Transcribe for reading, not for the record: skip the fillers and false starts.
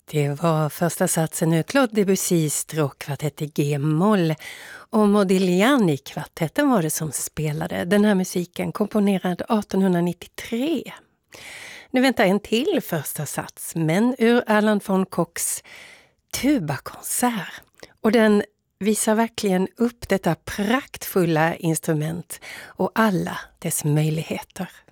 Det var första satsen ur Claude Debussys stråkkvartett i G-moll. Och Modigliani kvartetten var det som spelade den här musiken, komponerad 1893. Nu väntar en till första sats, men ur Erland von Kochs tubakonsert. Och den visar verkligen upp detta praktfulla instrument och alla dess möjligheter.